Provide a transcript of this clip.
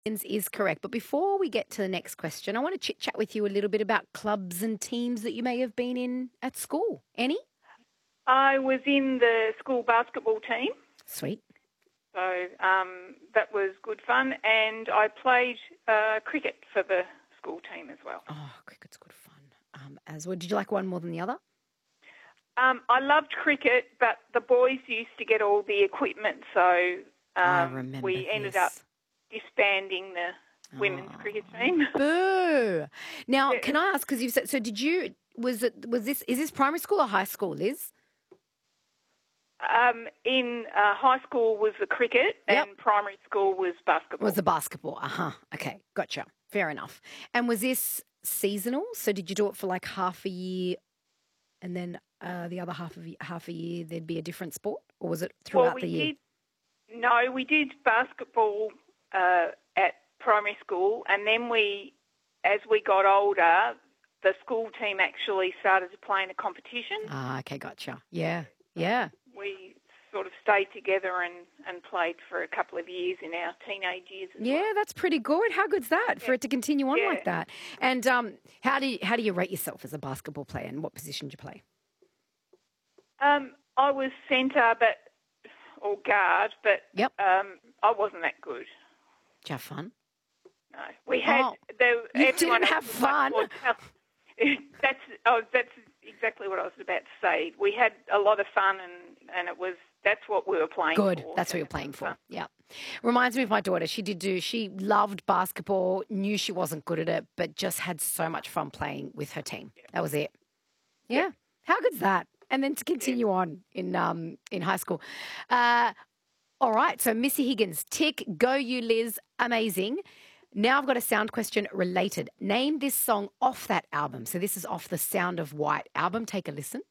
Is correct. But before we get to the next question, I want to chit chat with you a little bit about clubs and teams that you may have been in at school. Any? I was in the school basketball team, Sweet. so that was good fun, and I played cricket for the school team as well. Oh, cricket's good fun. As well. Did you like one more than the other? I loved cricket, but the boys used to get all the equipment, so I remember we ended this. up disbanding the women's cricket team. Boo! Now, Yeah. can I ask, because you've said, so did you, is this primary school or high school, Liz? In high school was the cricket, Yep. and primary school was basketball. Was the basketball? Okay, gotcha. Fair enough. And was this seasonal? So did you do it for like half a year and then the other half a year there'd be a different sport? Or was it throughout the year? We did basketball at primary school, and then as we got older, the school team actually started to play in a competition. Okay, gotcha. Yeah, yeah. We sort of stayed together and played for a couple of years in our teenage years as well. Yeah, that's pretty good. How good's that for it to continue on Yeah. like that? And how do you rate yourself as a basketball player, and what position do you play? I was centre or guard, but Yep. I wasn't that good. Did you have fun? No, we had. You everyone didn't else have was much fun? more that's exactly what I was about to say. We had a lot of fun, and that's what we were playing for. Good. That's what you're playing for. Yeah. Reminds me of my daughter. She loved basketball, knew she wasn't good at it, but just had so much fun playing with her team. That was it. Yeah. How good's that? And then to continue on in high school. All right. So Missy Higgins, tick, go you, Liz. Amazing. Now I've got a sound question related. Name this song off that album. So this is off the Sound of White album. Take a listen.